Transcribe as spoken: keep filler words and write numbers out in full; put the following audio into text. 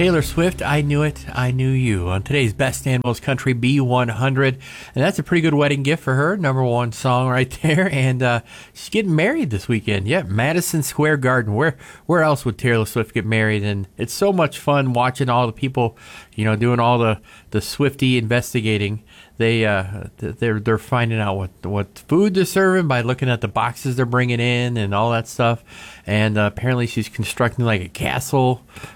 Taylor Swift, I Knew It, I Knew You, on today's Best Animals Country B one hundred. And that's a pretty good wedding gift for her. Number one song right there. And uh, she's getting married this weekend. Yeah, Madison Square Garden. Where where else would Taylor Swift get married? And it's so much fun watching all the people, you know, doing all the, the Swiftie investigating. They uh, they're they're finding out what what food they're serving by looking at the boxes they're bringing in and all that stuff. And uh, apparently she's constructing like a castle